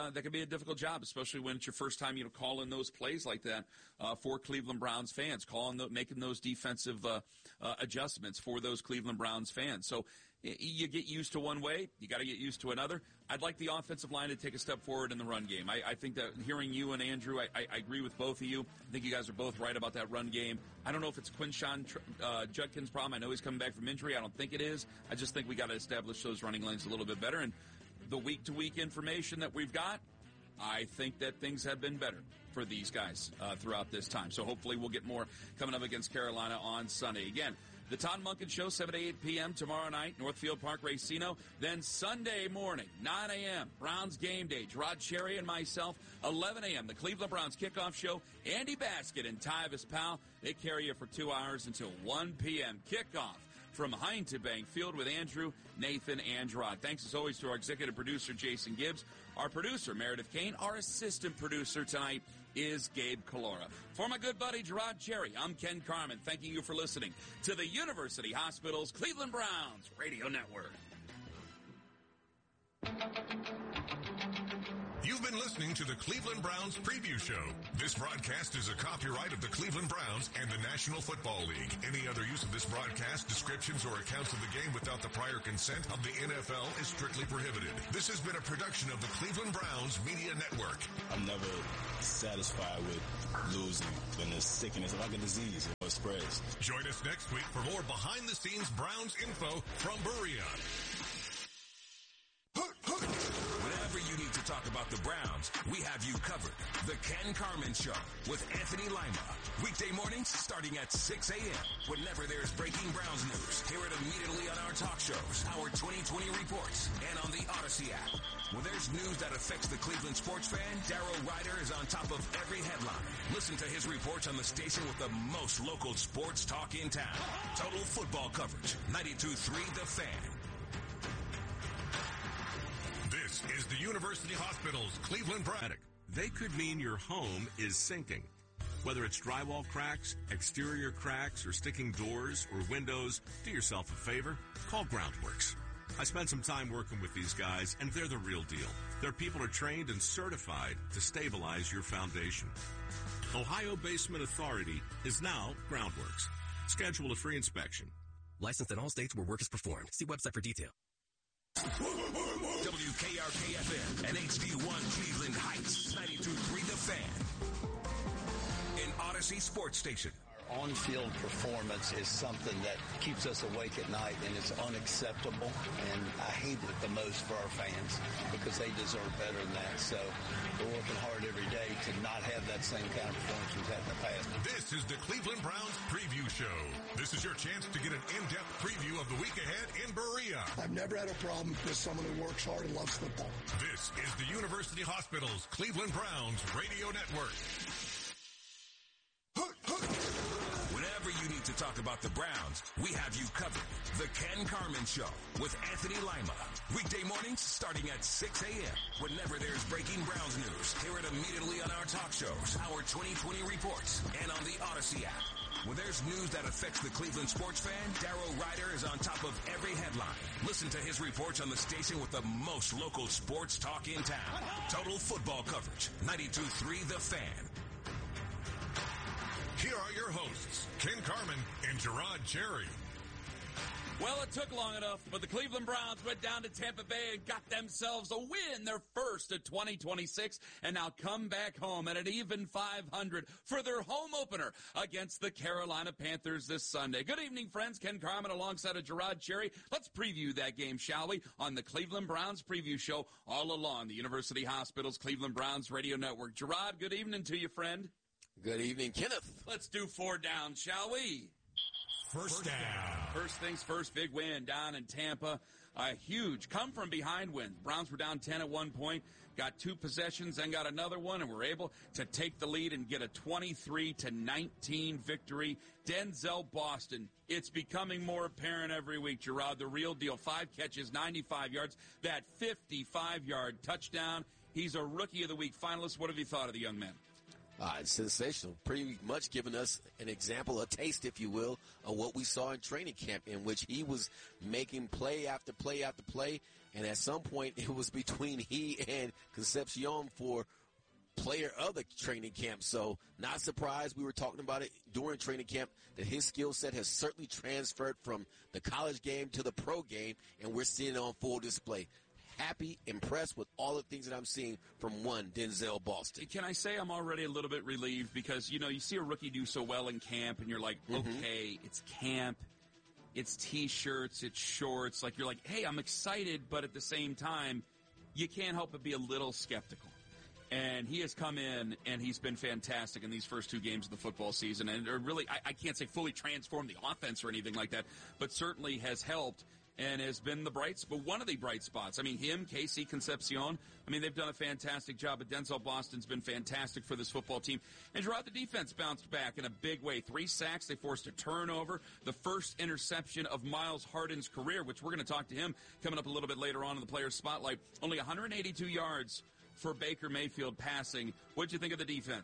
a difficult job, especially when it's your first time, calling those plays like that for Cleveland Browns fans, making those defensive adjustments for those Cleveland Browns fans. So you get used to one way, you got to get used to another. I'd like the offensive line to take a step forward in the run game. I think that hearing you and Andrew, I agree with both of you. I think you guys are both right about that run game. I don't know if it's Quinshawn Judkins' problem. I know he's coming back from injury. I don't think it is. I just think we got to establish those running lanes a little bit better. And the week-to-week information that we've got, I think that things have been better for these guys throughout this time. So hopefully we'll get more coming up against Carolina on Sunday. Again, the Todd Monken Show, 7 to 8 p.m. tomorrow night, Northfield Park Racino. Then Sunday morning, 9 a.m., Browns Game Day. Gerard Cherry and myself, 11 a.m., the Cleveland Browns Kickoff Show. Andy Basket and Tyvis Powell, they carry you for 2 hours until 1 p.m. Kickoff from Huntington Bank Field with Andrew, Nathan, and Gerard. Thanks as always to our executive producer, Jason Gibbs, our producer, Meredith Kane. Our assistant producer tonight is Gabe Calora. For my good buddy, Gerard Cherry, I'm Ken Carman, thanking you for listening to the University Hospital's Cleveland Browns Radio Network. You've been listening to the Cleveland Browns Preview Show. This broadcast is a copyright of the Cleveland Browns and the National Football League. Any other use of this broadcast, descriptions, or accounts of the game without the prior consent of the NFL is strictly prohibited. This has been a production of the Cleveland Browns Media Network. I'm never satisfied with losing. And it's sickness, like a disease, it spreads. Join us next week for more behind-the-scenes Browns info from Berea. Whenever you need to talk about the Browns, we have you covered. The Ken Carman Show with Anthony Lima. Weekday mornings starting at 6 a.m. Whenever there's breaking Browns news, hear it immediately on our talk shows, our 2020 reports, and on the Odyssey app. When there's news that affects the Cleveland sports fan, Darryl Ryder is on top of every headline. Listen to his reports on the station with the most local sports talk in town. Total football coverage. 92.3 The Fan. This is the University Hospital's Cleveland Browns. They could mean your home is sinking. Whether it's drywall cracks, exterior cracks, or sticking doors or windows, do yourself a favor. Call Groundworks. I spent some time working with these guys, and they're the real deal. Their people are trained and certified to stabilize your foundation. Ohio Basement Authority is now Groundworks. Schedule a free inspection. Licensed in all states where work is performed. See website for detail. WKRK-FM and HD1 Cleveland Heights, 92.3 The Fan. An Odyssey Sports Station. On-field performance is something that keeps us awake at night, and it's unacceptable, and I hate it the most for our fans because they deserve better than that. So we're working hard every day to not have that same kind of performance we've had in the past. This is the Cleveland Browns Preview Show. This is your chance to get an in-depth preview of the week ahead in Berea. I've never had a problem with someone who works hard and loves football. This is the University Hospital's Cleveland Browns Radio Network. Whenever you need to talk about the Browns, we have you covered. The Ken Carman Show with Anthony Lima. Weekday mornings starting at 6 a.m. Whenever there's breaking Browns news, hear it immediately on our talk shows, our 2020 reports, and on the Odyssey app. When there's news that affects the Cleveland sports fan, Darryl Ryder is on top of every headline. Listen to his reports on the station with the most local sports talk in town. Total football coverage. 92.3 The Fan. Here are your hosts, Ken Carman and Gerard Cherry. Well, it took long enough, but the Cleveland Browns went down to Tampa Bay and got themselves a win, their first of 2026, and now come back home at an even 500 for their home opener against the Carolina Panthers this Sunday. Good evening, friends. Ken Carman alongside of Gerard Cherry. Let's preview that game, shall we, on the Cleveland Browns Preview Show all along the University Hospital's Cleveland Browns Radio Network. Gerard, good evening to you, friend. Good evening, Kenneth. Let's do 4 down, shall we? First down. First things first, big win down in Tampa. A huge come-from-behind win. Browns were down 10 at one point, got 2 possessions, then got another one, and were able to take the lead and get a 23-19 victory. Denzel Boston, it's becoming more apparent every week, Gerard, the real deal. 5 catches, 95 yards, that 55-yard touchdown. He's a Rookie of the Week finalist. What have you thought of the young man? It's sensational. Pretty much giving us an example, a taste, if you will, of what we saw in training camp, in which he was making play after play after play. And at some point, it was between he and Concepcion for player of the training camp. So not surprised. We were talking about it during training camp that his skill set has certainly transferred from the college game to the pro game, and we're seeing it on full display. Happy, impressed with all the things that I'm seeing from one Denzel Boston. Can I say I'm already a little bit relieved because, you know, you see a rookie do so well in camp and you're like, okay, it's camp, it's T-shirts, it's shorts. Like, you're like, hey, I'm excited, but at the same time, you can't help but be a little skeptical. And he has come in and he's been fantastic in these first 2 games of the football season. And really, I can't say fully transformed the offense or anything like that, but certainly has helped and has been one of the bright spots. I mean, him, Casey, Concepcion, I mean, they've done a fantastic job, but Denzel Boston's been fantastic for this football team. And Gerard, the defense bounced back in a big way. 3 sacks, they forced a turnover, the first interception of Miles Harden's career, which we're going to talk to him coming up a little bit later on in the Players Spotlight. Only 182 yards for Baker Mayfield passing. What'd you think of the defense?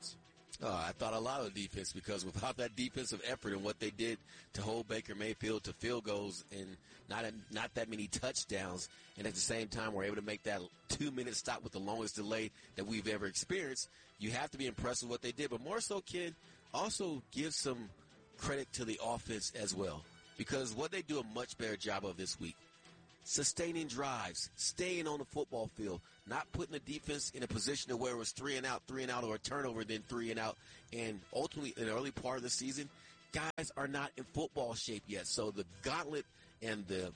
I thought a lot of the defense, because without that defensive effort and what they did to hold Baker Mayfield to field goals and not that many touchdowns, and at the same time we're able to make that 2-minute stop with the longest delay that we've ever experienced, you have to be impressed with what they did. But more so, Ken, also give some credit to the offense as well, because what they do a much better job of this week, sustaining drives, staying on the football field, not putting the defense in a position to where it was 3 and out, or a turnover, then 3 and out. And ultimately, in the early part of the season, guys are not in football shape yet. So the gauntlet and the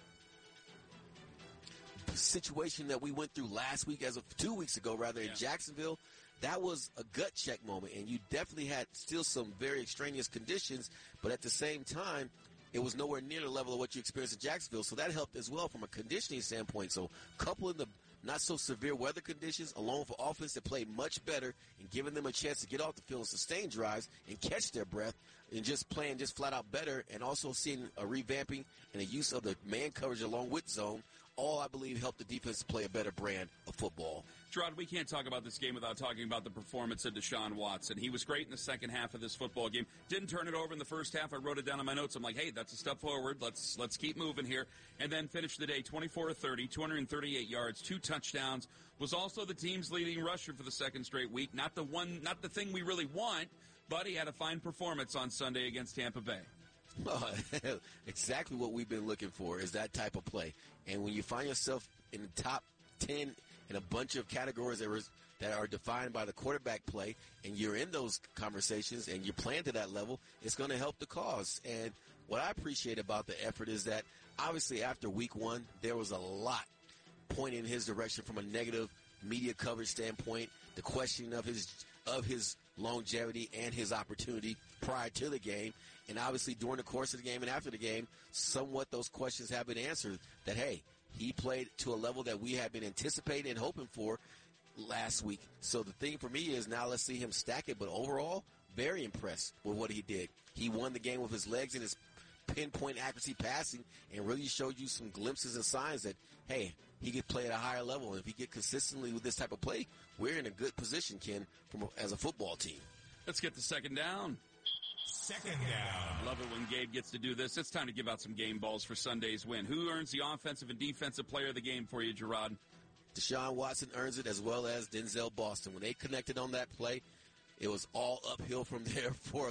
situation that we went through last week, as of 2 weeks ago, rather, in Jacksonville, that was a gut check moment. And you definitely had still some very extraneous conditions, but at the same time, it was nowhere near the level of what you experienced in Jacksonville, so that helped as well from a conditioning standpoint. So coupling the not-so-severe weather conditions along with an offense that played much better and giving them a chance to get off the field and sustain drives and catch their breath and just playing just flat-out better, and also seeing a revamping and a use of the man coverage along with zone, all, I believe, helped the defense play a better brand of football. Gerard, we can't talk about this game without talking about the performance of Deshaun Watson. He was great in the second half of this football game. Didn't turn it over in the first half. I wrote it down in my notes. I'm like, hey, that's a step forward. Let's keep moving here. And then finished the day 24-30, 238 yards, 2 touchdowns. Was also the team's leading rusher for the second straight week. Not the thing we really want, but he had a fine performance on Sunday against Tampa Bay. Oh, exactly what we've been looking for is that type of play. And when you find yourself in the top 10 in a bunch of categories that are defined by the quarterback play, and you're in those conversations and you're playing to that level, it's going to help the cause. And what I appreciate about the effort is that obviously after week 1, there was a lot pointing in his direction from a negative media coverage standpoint, the questioning of his longevity and his opportunity prior to the game. And obviously during the course of the game and after the game, somewhat those questions have been answered that, hey, he played to a level that we had been anticipating and hoping for last week. So the thing for me is now let's see him stack it. But overall, very impressed with what he did. He won the game with his legs and his pinpoint accuracy passing, and really showed you some glimpses and signs that, hey, he could play at a higher level. And if he get consistently with this type of play, we're in a good position, Ken, as a football team. Let's get the second down. Second down. Love it when Gabe gets to do this. It's time to give out some game balls for Sunday's win. Who earns the offensive and defensive player of the game for you, Gerard? Deshaun Watson earns it, as well as Denzel Boston. When they connected on that play, it was all uphill from there for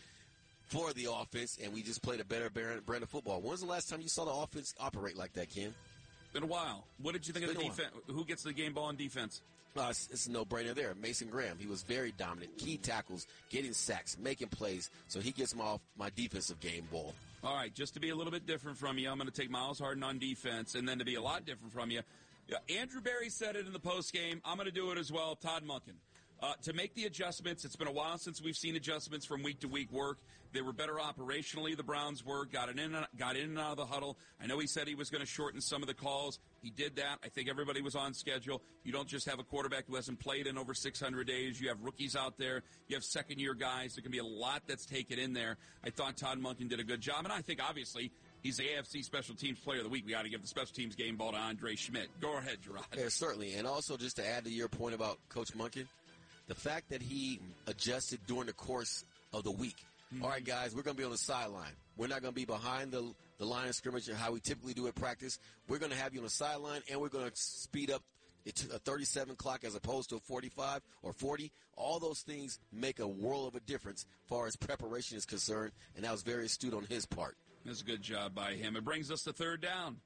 the offense, and we just played a better brand of football. When's the last time you saw the offense operate like that, Ken? Been a while. What did you think of the defense? Who gets the game ball on defense? It's a no-brainer there. Mason Graham. He was very dominant. Key tackles, getting sacks, making plays. So he gets my defensive game ball. All right, just to be a little bit different from you, I'm going to take Miles Harden on defense, and then to be a lot different from you, Andrew Berry said it in the postgame. I'm going to do it as well. Todd Monken. To make the adjustments, it's been a while since we've seen adjustments from week to week work. They were better operationally, the Browns were, got in and out of the huddle. I know he said he was going to shorten some of the calls. He did that. I think everybody was on schedule. You don't just have a quarterback who hasn't played in over 600 days. You have rookies out there. You have second-year guys. There can be a lot that's taken in there. I thought Todd Monken did a good job, and I think, obviously, he's the AFC Special Teams Player of the Week. We got to give the Special Teams game ball to Andre Schmidt. Go ahead, Gerard. Yeah, certainly. And also, just to add to your point about Coach Monken, the fact that he adjusted during the course of the week. All right, guys, we're going to be on the sideline. We're not going to be behind the line of scrimmage or how we typically do at practice. We're going to have you on the sideline, and we're going to speed up it to a 37 clock as opposed to a 45 or 40. All those things make a world of a difference as far as preparation is concerned, and that was very astute on his part. That's a good job by him. It brings us to third down.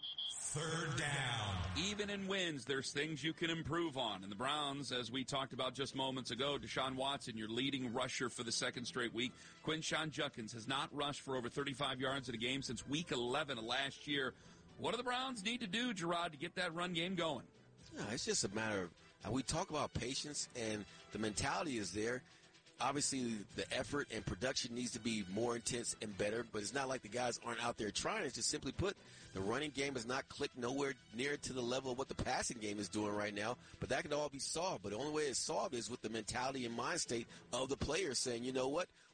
Third down. Even in wins, there's things you can improve on. And the Browns, as we talked about just moments ago, Deshaun Watson, your leading rusher for the second straight week. Quinshon Judkins has not rushed for over 35 yards in a game since week 11 of last year. What do the Browns need to do, Gerard, to get that run game going? No, it's just a matter of, we talk about patience, and the mentality is there. Obviously, the effort and production needs to be more intense and better, but it's not like the guys aren't out there trying. It's just simply put, the running game has not clicked nowhere near to the level of what the passing game is doing right now, but that can all be solved. But the only way it's solved is with the mentality and mind state of the players saying, you know what,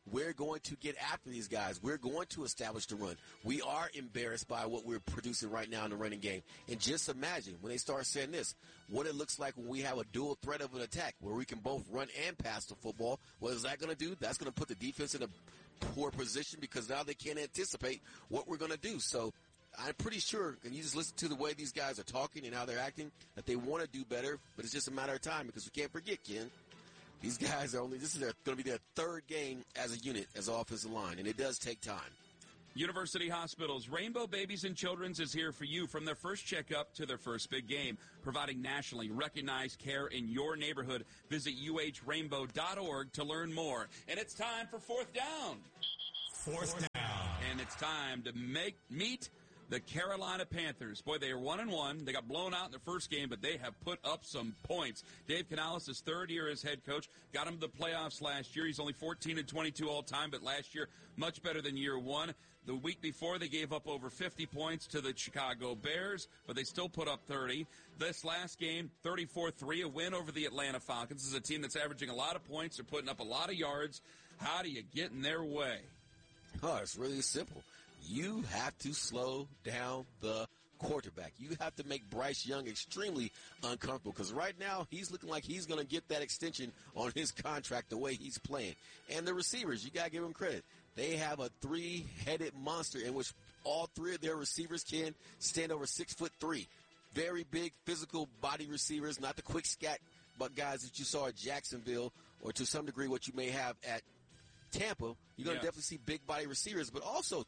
we're going to get after these guys. We're going to establish the run. We are embarrassed by what we're producing right now in the running game. And just imagine when they start saying this, what it looks like when we have a dual threat of an attack where we can both run and pass the football. What is that going to do? That's going to put the defense in a poor position because now they can't anticipate what we're going to do. So I'm pretty sure, and you just listen to the way these guys are talking and how they're acting, that they want to do better, but it's just a matter of time because we can't forget, Ken, these guys are this is going to be their third game as a unit, as offensive line, and it does take time. University Hospitals, Rainbow Babies and Children's is here for you from their first checkup to their first big game, providing nationally recognized care in your neighborhood. Visit uhrainbow.org to learn more. And it's time for Fourth Down. Fourth down. And it's time to meet the Carolina Panthers. Boy, they are 1-1. They got blown out in their first game, but they have put up some points. Dave Canales' third year as head coach got him to the playoffs last year. He's only 14-22 all time, but last year much better than year one. The week before, they gave up over 50 points to the Chicago Bears, but they still put up 30. This last game, 34-3, a win over the Atlanta Falcons. This is a team that's averaging a lot of points. They're putting up a lot of yards. How do you get in their way? Oh, it's really simple. You have to slow down the quarterback. You have to make Bryce Young extremely uncomfortable because right now he's looking like he's going to get that extension on his contract the way he's playing. And the receivers, you got to give them credit. They have a three-headed monster in which all three of their receivers can stand over 6'3". Very big physical body receivers, not the quick scat but guys that you saw at Jacksonville or to some degree what you may have at Tampa. You're going to definitely see big body receivers, but also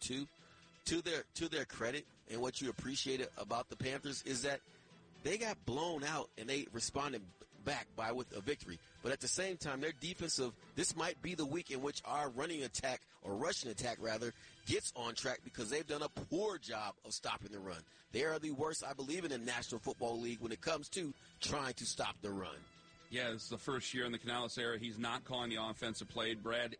to their credit and what you appreciated about the Panthers is that they got blown out and they responded back with a victory. But at the same time, their defensive, this might be the week in which our running attack or rushing attack rather gets on track because they've done a poor job of stopping the run. They are the worst, I believe, in the National Football League when it comes to trying to stop the run. Yeah, this is the first year in the Canales era. He's not calling the offensive play. Brad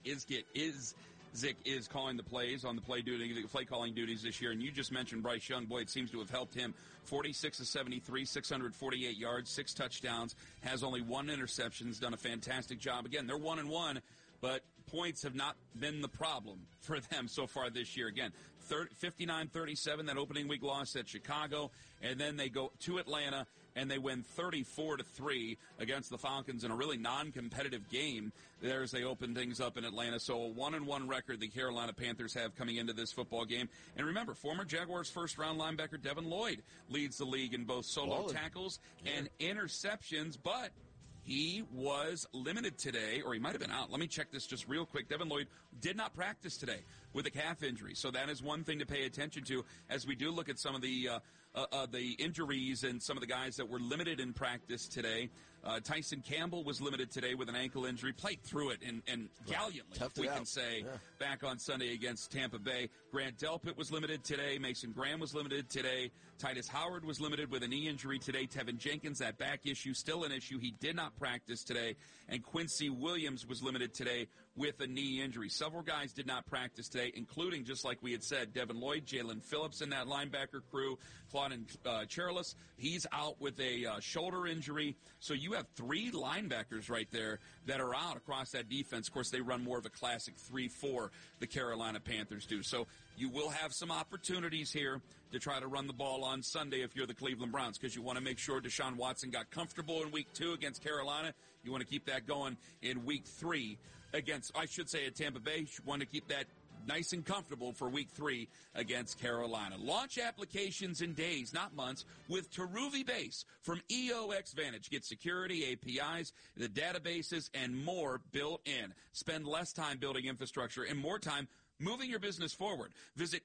Zick is calling the plays on the play calling duties this year. And you just mentioned Bryce Young. Boy, it seems to have helped him. 46 of 73, 648 yards, 6 touchdowns, has only 1 interception. Has done a fantastic job. Again, they're 1-1, but points have not been the problem for them so far this year. Again, 59-37, that opening week loss at Chicago, and then they go to Atlanta and they win 34-3 against the Falcons in a really non-competitive game there as they open things up in Atlanta. So a 1-1 record the Carolina Panthers have coming into this football game. And remember, former Jaguars first-round linebacker Devin Lloyd leads the league in both solo tackles and interceptions, but he was limited today, or he might have been out. Let me check this just real quick. Devin Lloyd did not practice today with a calf injury. So that is one thing to pay attention to as we do look at some of the injuries and some of the guys that were limited in practice today. Tyson Campbell was limited today with an ankle injury, played through it and gallantly, we can say, back on Sunday against Tampa Bay. Grant Delpit was limited today. Mason Graham was limited today. Titus Howard was limited with a knee injury today. Tevin Jenkins, that back issue, still an issue. He did not practice today. And Quincy Williams was limited today with a knee injury. Several guys did not practice today, including, just like we had said, Devin Lloyd, Jalen Phillips in that linebacker crew, Claudin Cherlis. He's out with a shoulder injury. So you have 3 linebackers right there that are out across that defense. Of course, they run more of a classic 3-4, the Carolina Panthers do. So you will have some opportunities here to try to run the ball on Sunday if you're the Cleveland Browns, because you want to make sure Deshaun Watson got comfortable in week 2 against Carolina. You want to keep that going in week 3 against, I should say, at Tampa Bay. You want to keep that nice and comfortable for week 3 against Carolina. Launch applications in days, not months, with Teruvi Base from EOX Vantage. Get security, APIs, the databases, and more built in. Spend less time building infrastructure and more time moving your business forward. Visit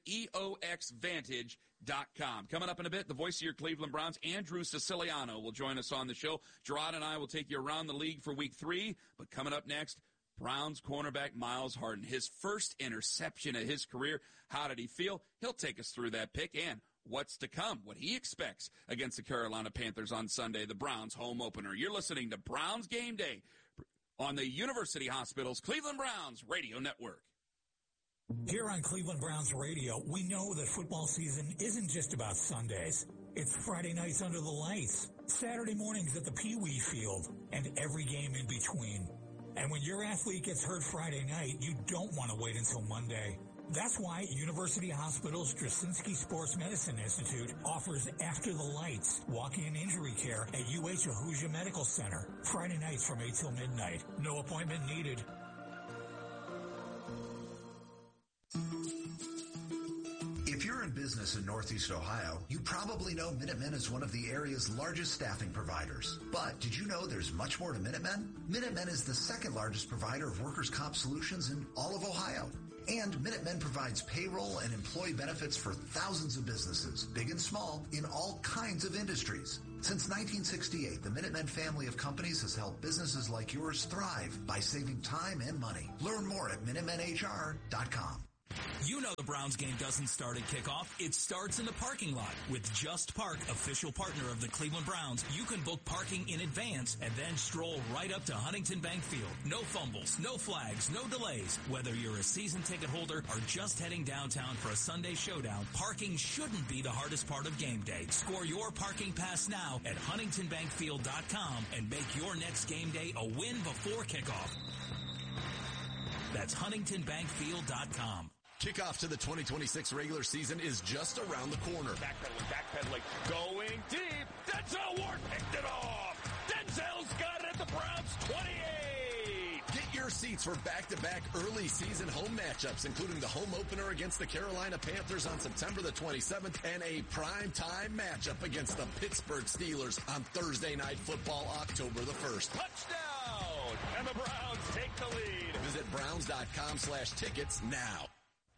EOXVantage.com. Coming up in a bit, the voice of your Cleveland Browns, Andrew Siciliano, will join us on the show. Gerard and I will take you around the league for week 3, but coming up next, Browns cornerback Miles Harden, his first interception of his career. How did he feel? He'll take us through that pick and what's to come, what he expects against the Carolina Panthers on Sunday, the Browns home opener. You're listening to Browns Game Day on the University Hospitals Cleveland Browns Radio Network. Here on Cleveland Browns Radio, we know that football season isn't just about Sundays. It's Friday nights under the lights, Saturday mornings at the Pee Wee Field, and every game in between. And when your athlete gets hurt Friday night, you don't want to wait until Monday. That's why University Hospital's Straczynski Sports Medicine Institute offers After the Lights walk-in injury care at UH Ahuja Medical Center. Friday nights from 8 till midnight. No appointment needed. If you're in business in Northeast Ohio, you probably know Minutemen is one of the area's largest staffing providers. But did you know there's much more to Minutemen? Minutemen is the second largest provider of workers' comp solutions in all of Ohio. And Minutemen provides payroll and employee benefits for thousands of businesses, big and small, in all kinds of industries. Since 1968, the Minutemen family of companies has helped businesses like yours thrive by saving time and money. Learn more at MinutemenHR.com. You know the Browns game doesn't start at kickoff. It starts in the parking lot. With Just Park, official partner of the Cleveland Browns, you can book parking in advance and then stroll right up to Huntington Bank Field. No fumbles, no flags, no delays. Whether you're a season ticket holder or just heading downtown for a Sunday showdown, parking shouldn't be the hardest part of game day. Score your parking pass now at HuntingtonBankField.com and make your next game day a win before kickoff. That's HuntingtonBankField.com. Kickoff to the 2026 regular season is just around the corner. Backpedaling, going deep. Denzel Ward picked it off. Denzel's got it at the Browns 28. Get your seats for back-to-back early season home matchups, including the home opener against the Carolina Panthers on September the 27th and a primetime matchup against the Pittsburgh Steelers on Thursday Night Football, October the 1st. Touchdown! And the Browns take the lead. Visit Browns.com/tickets now.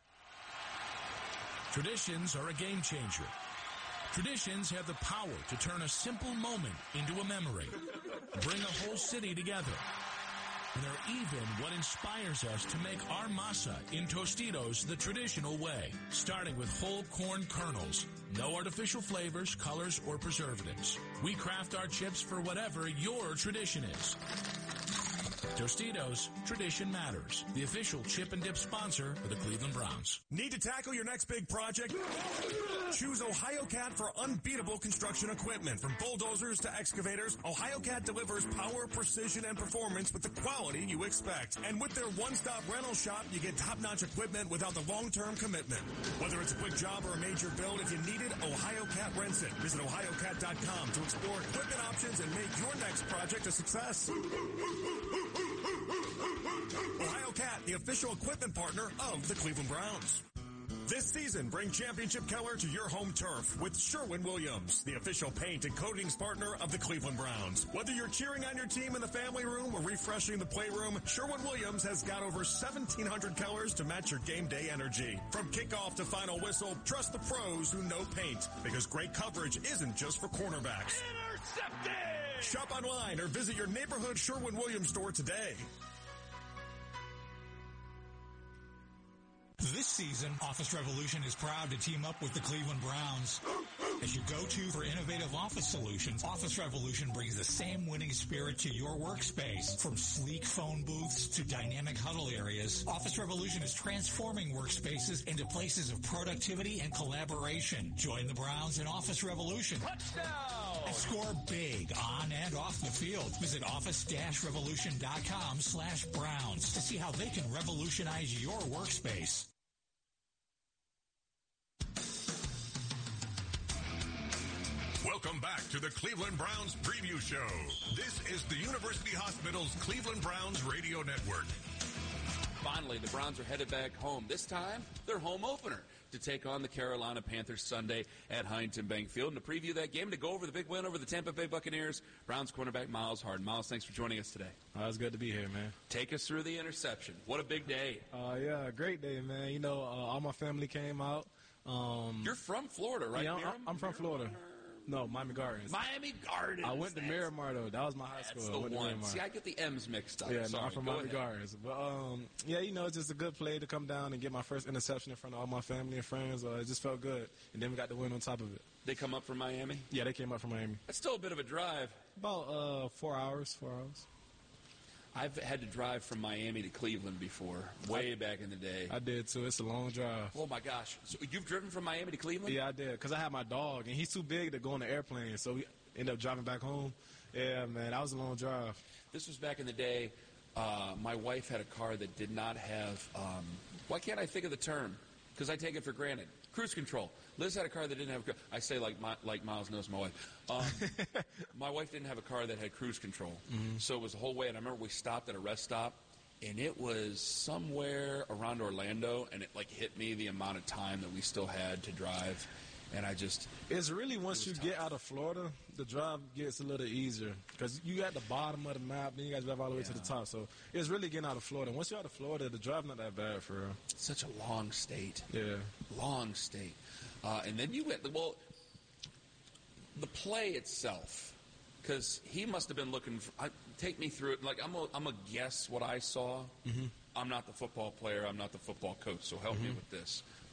Traditions are a game changer. Traditions have the power to turn a simple moment into a memory, bring a whole city together. And they're even what inspires us to make our masa in Tostitos the traditional way, starting with whole corn kernels. No artificial flavors, colors, or preservatives. We craft our chips for whatever your tradition is. Tostitos, tradition matters. The official chip and dip sponsor of the Cleveland Browns. Need to tackle your next big project? Choose OhioCat for unbeatable construction equipment. From bulldozers to excavators, OhioCat delivers power, precision, and performance with the quality you expect. And with their one-stop rental shop, you get top-notch equipment without the long-term commitment. Whether it's a quick job or a major build, if you need it, OhioCat rents it. Visit OhioCat.com to explore equipment options and make your next project a success. OhioCat, the official equipment partner of the Cleveland Browns. This season, bring championship color to your home turf with Sherwin-Williams, the official paint and coatings partner of the Cleveland Browns. Whether you're cheering on your team in the family room or refreshing the playroom, Sherwin-Williams has got over 1,700 colors to match your game day energy. From kickoff to final whistle, trust the pros who know paint, because great coverage isn't just for cornerbacks. Intercepted! Shop online or visit your neighborhood Sherwin-Williams store today. This season, Office Revolution is proud to team up with the Cleveland Browns. As your go-to for innovative office solutions, Office Revolution brings the same winning spirit to your workspace. From sleek phone booths to dynamic huddle areas, Office Revolution is transforming workspaces into places of productivity and collaboration. Join the Browns in Office Revolution. Touchdown! And score big on and off the field. Visit office-revolution.com/Browns to see how they can revolutionize your workspace. Welcome back to the Cleveland Browns Preview Show. This is the University Hospital's Cleveland Browns Radio Network. Finally, the Browns are headed back home. This time, their home opener to take on the Carolina Panthers Sunday at Huntington Bank Field. And to preview that game, to go over the big win over the Tampa Bay Buccaneers, Browns cornerback Myles Harden. Myles, thanks for joining us today. It's good to be here, man. Take us through the interception. What a big day. Yeah, great day, man. You know, all my family came out. You're from Florida, right? Yeah, I'm from Florida. No, Miami Gardens. Miami Gardens. I went to Miramar, though. That was my high school. That's the one. See, I get the M's mixed up. Yeah, Sorry, I'm from Miami Gardens. But, yeah, you know, it's just a good play to come down and get my first interception in front of all my family and friends. It just felt good. And then we got the win on top of it. They come up from Miami? Yeah, they came up from Miami. That's still a bit of a drive. About 4 hours. I've had to drive from Miami to Cleveland before, way back in the day. I did, too. It's a long drive. Oh, my gosh. So you've driven from Miami to Cleveland? Yeah, I did, because I had my dog, and he's too big to go on the airplane, so we ended up driving back home. Yeah, man, that was a long drive. This was back in the day my wife had a car that did not have, why can't I think of the term? Because I take it for granted. Cruise control. Liz had a car that didn't have, I say like Miles knows my wife. My wife didn't have a car that had cruise control. So it was the whole way. And I remember we stopped at a rest stop, and it was somewhere around Orlando, and it like hit me the amount of time that we still had to drive. And I just... It's really once you get out of Florida, the drive gets a little easier. Because you at the bottom of the map, then you guys drive all the way to the top. So it's really getting out of Florida. Once you're out of Florida, the drive's not that bad for real. It's such a long state. Yeah. Long state. And then you went... Well, the play itself, because he must have been looking for... take me through it. Like, I'm a guess what I saw. I'm not the football player. I'm not the football coach, so help me with this.